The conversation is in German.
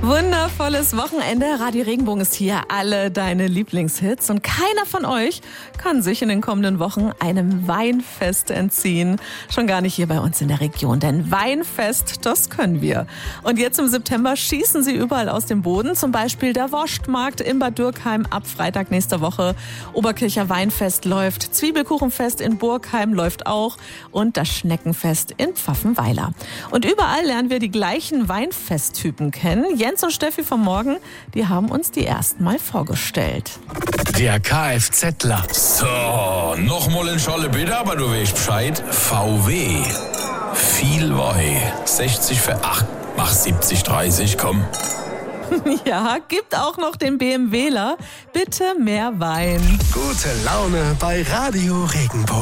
Wundervolles Wochenende. Radio Regenbogen ist hier. Alle deine Lieblingshits. Und keiner von euch kann sich in den kommenden Wochen einem Weinfest entziehen. Schon gar nicht hier bei uns in der Region. Denn Weinfest, das können wir. Und jetzt im September schießen sie überall aus dem Boden. Zum Beispiel der Wurstmarkt in Bad Dürkheim ab Freitag nächster Woche. Oberkircher Weinfest läuft. Zwiebelkuchenfest in Burgheim läuft auch. Und das Schneckenfest in Pfaffenweiler. Und überall lernen wir die gleichen Weinfesttypen kennen. Jens und Steffi vom Morgen, die haben uns die erst mal vorgestellt. Der Kfzler. So, nochmal in Scholle bitte, aber du weißt Bescheid. VW. Viel Weih. 60 für 8. Mach 70, 30, komm. Ja, gibt auch noch den BMWler. Bitte mehr Wein. Gute Laune bei Radio Regenbogen.